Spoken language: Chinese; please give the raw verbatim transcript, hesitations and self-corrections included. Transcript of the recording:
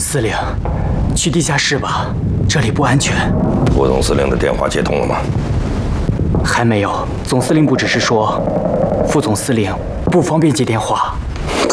司令，去地下室吧，这里不安全。 副总司令的电话接通了吗？ 还没有。总司令部只是说，副总司令不方便接电话。